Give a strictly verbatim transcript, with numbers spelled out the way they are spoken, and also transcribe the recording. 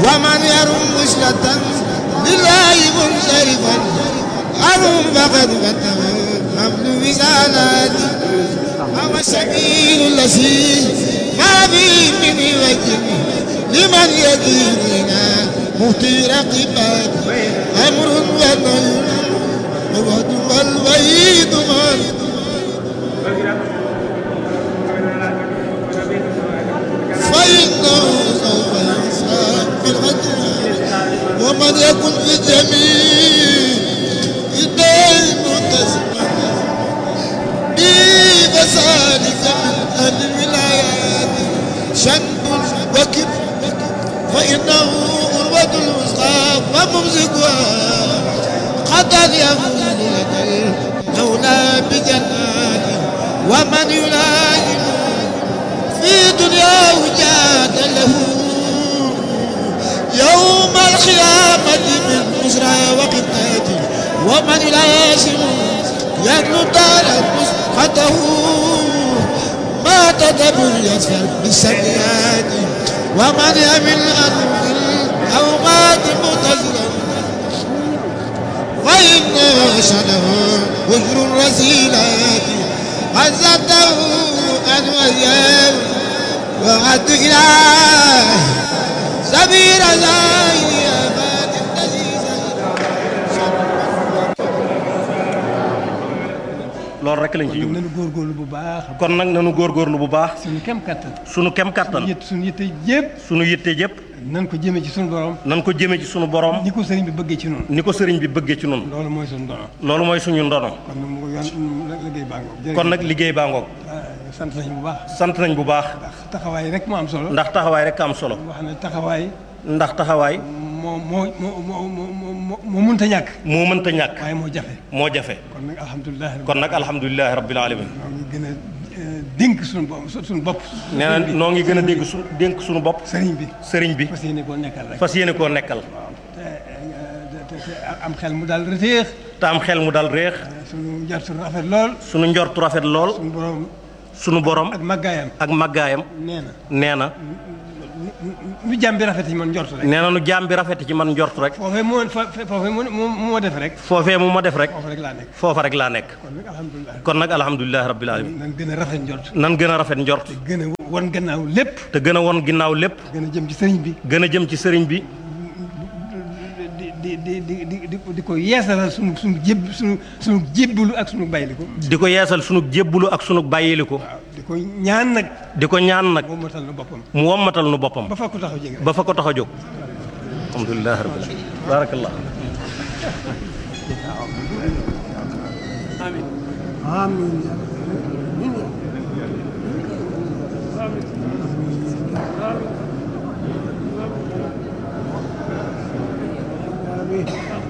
ومن يرم مشلة لله منصرفا أرم فقد فتح حمل وزالات هو السبيل الذي ما فيه من وجه لمن يديننا مهتي رقبات أمر ونهي ووعد والوعيد من فإنه سوف يحساب بالغدر ومن يكن في جميع الدين متسمع بذلك من الولايات شنب وكب فإنه أروة الوسطى وممسكها قد يفوز لك المولى بجنات ومن يلازم في دنياه جاد له يوم القيامة من أسرى وقتات ومن يلازم يدل دار مسقطه ما تدبر يسفر بالسيئات ومن يمل أنه الأوقات متزرا فإن شده وجر الرسيلات عزته أن وياه وعد إله سبيل الله أباد التزيز loolu rek lañ ci jublu nanu góorgóorlu bu baax kon nag nanu góorgóorlu bu baax suñu kem kattan sunu kem kattan suñu yitte yëpp sunu yitte yëpp nan ko jëmee ci sunu borom nan ko jëmee ci sunu borom ni ko sëriñ bi bëggee ci noonu ni ko sëriñ bi bëggee ci noonu loolu mooy suñu ndono loolu mooy suñu ndono kon nag mu yoon liggéey baa ngoog kon nag liggéey baa ngoog sant nañ bu baax sant nañ bu baax ndax taxawaay rek moo am solo ndax taxawaay rek am solo wax ne taxawaay ndax taxawaay moo moo moo moo moo moo mënta ñàkk moo mënta ñàkk waaye moo jafe moo jafe kon nag alhamdulilah kon nag alhamdulilahi rabbil alamin ñoo ngi gën a dénk suñu bopp suñu bopp nee na noo ngi gën a dégg su dénk suñu bopp sëriñ bi sëriñ bi fas yéene koo nekkal rek fas yéene koo nekkal te am xel mu daal réex te am xel mu dal réex suñu njort rafet lool sunu njortu rafet lool suñu borom sunu borom ak màggaayam ak màggaayam nee na nee na nu jàmm bi rafet ci man njort rek nee na nu jaam bi rafet ci man njort rek foofee moo foofee moo moo def rek foofee mu ma def rek foofu rek laa nekk foofa rek laa nekk kon nag alhamdulilah kon nag alhamdulilahi rabbil alamin nan gën a rafet njort nan gën a rafet njort gën a won gannaaw lépp te gën a won ginnaaw lépp gën a jëm ci sëriñ bi gën a jëm ci sëriñ bi di di di di di di ko yeesalal sunu sunu jéb sunu sunu jébbalu ak sunu bàyyiliku di ko yeesal sunu jébbulu ak sunu bàyyiliku waaw di ko ñaan nag di ko ñaan nag moom matal na boppam mu wommatal nu boppam ba fa ko taxaw jege ba fa ko tax a jóg alhamdulilah rabbil alamin barakallah amiin amiin